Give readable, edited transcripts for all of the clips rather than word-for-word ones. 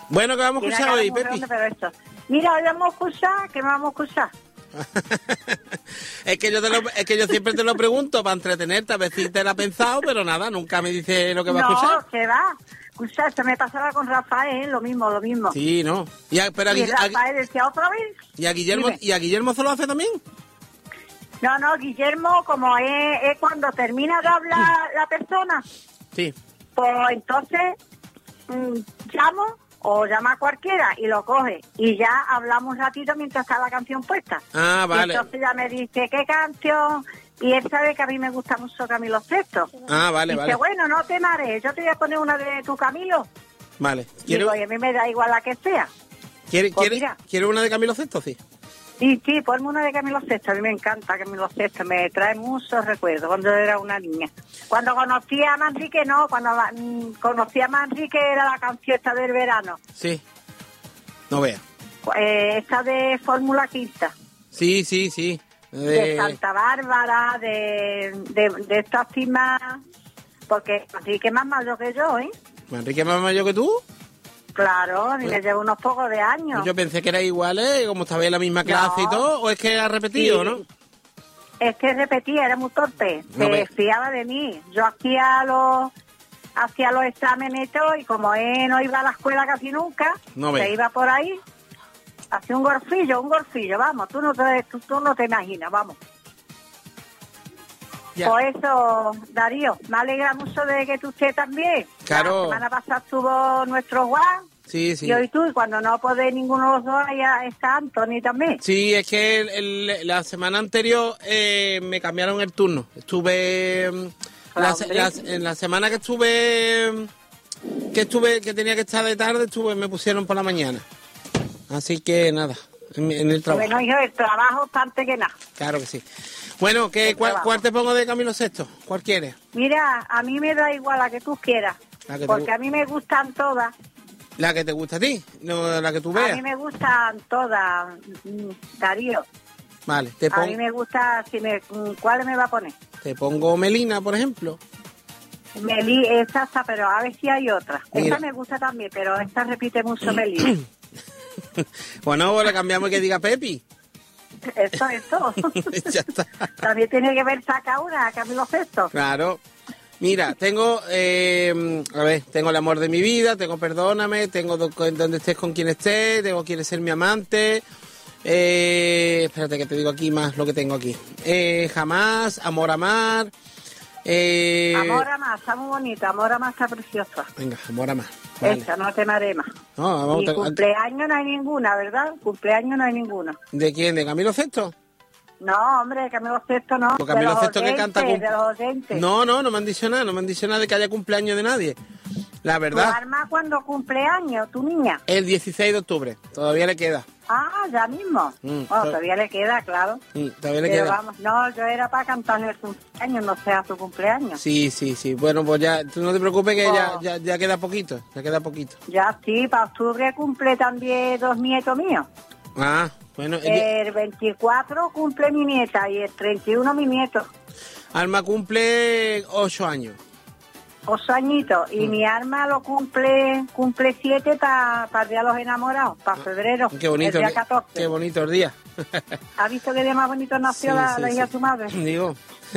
Bueno, ¿qué vamos a escuchar hoy, Pepi? Mira, hoy vamos a escuchar, ¿qué vamos a escuchar? es que yo siempre te lo pregunto para entretenerte, a ver si te la has pensado, pero nada, nunca me dice lo que va a escuchar. No, ¿qué va? Escucha, esto me pasaba con Rafael, lo mismo. Sí, ¿no? Y Rafael decía otra vez. ¿Y a Guillermo se lo hace también? No, Guillermo, como es cuando termina de hablar la persona. Sí. Pues entonces llamo o llama a cualquiera y lo coge. Y ya hablamos un ratito mientras está la canción puesta. Ah, vale. Y entonces ya me dice, ¿qué canción? Y él sabe que a mí me gusta mucho Camilo Sesto. Ah, vale, dice, bueno, no te marees, yo te voy a poner una de tu Camilo. Vale. Digo, y a mí me da igual la que sea. ¿Quiere una de Camilo Sesto, sí? Sí, ponme una de Camilo Sesto. A mí me encanta Camilo Sesto, me trae muchos recuerdos cuando era una niña. Cuando conocí a Manrique, no, cuando conocí a Manrique era la canción esta del verano. Sí, no vea. Esta de Fórmula Quinta. Sí. De Santa Bárbara, de estas cimas, porque Manrique es más mayor que yo, ¿eh? ¿Manrique es más mayor que tú? Claro, y le llevo unos pocos de años. Yo pensé que era igual, como estaba en la misma clase y todo, o es que ha repetido, sí. ¿No? Es que repetía, era muy torpe, se fiaba de mí. Yo hacía los exámenes y todo, y como él no iba a la escuela casi nunca, se iba por ahí, hacía un golfillo, vamos, tú no te imaginas, vamos. Ya. Por eso, Darío, me alegra mucho de que tú estés también. Claro. La semana pasada estuvo nuestro Juan. Sí. Y hoy tú, y cuando no podés ninguno de los dos, ya está Anthony también. Sí, es que la semana anterior me cambiaron el turno. Estuve... en la semana que tenía que estar de tarde, me pusieron por la mañana. Así que nada, en el trabajo. Bueno, hijo, el trabajo está antes que nada. Claro que sí. Bueno, ¿cuál te pongo de Camilo Sesto? ¿Cuál quieres? Mira, a mí me da igual la que tú quieras, porque a mí me gustan todas. ¿La que te gusta a ti? No, la que tú veas. A mí me gustan todas, Darío. Vale, a mí me gusta, ¿cuál me va a poner? Te pongo Melina, por ejemplo. Esa está, pero a ver si hay otra. Mira. Esta me gusta también, pero esta repite mucho Melina. Bueno, le cambiamos que diga Pepi. Eso. Ya está. También tiene que ver saca una, Camilo Sesto. Claro. Mira, tengo tengo el amor de mi vida, tengo Perdóname, tengo Donde estés con quien estés, tengo Quieres ser mi amante. Espérate que te digo aquí más lo que tengo aquí. Jamás, Amor a Mar. Amor a Mar, está muy bonita, Amor a Mar está preciosa. Venga, Amor a Mar. Vale. Esa, no te marees más. No, y cumpleaños no hay ninguna, ¿verdad? Cumpleaños no hay ninguna. ¿De quién? ¿De Camilo Sesto? No, hombre, Camilo Sesto no. Porque Camilo Sesto que canta de los oyentes. No me han dicho nada de que haya cumpleaños de nadie. La verdad. ¿Tu arma cuando cumpleaños, tu niña? El 16 de octubre, todavía le queda. Ah, ya mismo. Todavía le queda, claro. Todavía le queda. Vamos, no, yo era para cantarle el cumpleaños, no sea su cumpleaños. Sí. Bueno, pues ya, tú no te preocupes que ya queda poquito, Ya sí, para octubre cumple también 2 nietos míos. Ah, bueno. El 24 cumple mi nieta y el 31 mi nieto. Alma cumple 8 años. 8 añitos. Y mi Alma lo cumple 7 para el Día de los Enamorados, para febrero. Qué bonito. El día 14. Qué bonito el día. ¿Has visto qué día más bonito nació la hija de su madre? Digo.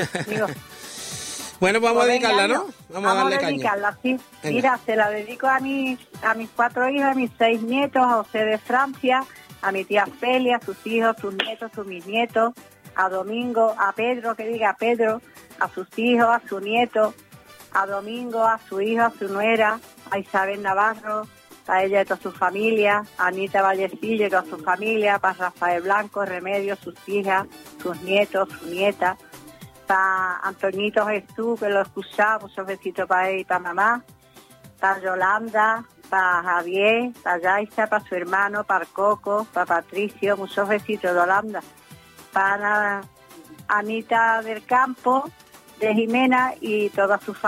Bueno, pues vamos a dedicarla, ¿no? Vamos a darle caña. Dedicarla, sí. Venga. Mira, se la dedico a mis 4 hijos, a mis 6 nietos, a José de Francia, a mi tía Felia, a sus hijos, sus nietos, sus bisnietos, a Domingo, a Pedro, que diga Pedro, a sus hijos, a su nieto, a Domingo, a su hijo, a su nuera, a Isabel Navarro, a ella y toda su familia, a Anita Vallecillo y toda su familia, para Rafael Blanco, Remedio, sus hijas, sus nietos, su nieta, para Antoñito Jesús, que lo escuchaba, muchos besitos para él y para mamá, para Yolanda, para Javier, para Yaisa, para su hermano, para Coco, para Patricio, muchos besitos de Yolanda, para Anita del Campo, de Jimena y toda su familia.